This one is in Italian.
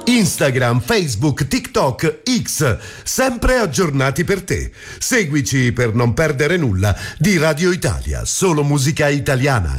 Instagram, Facebook, TikTok, X, sempre aggiornati per te. Seguici per non perdere nulla di Radio Italia, solo musica italiana.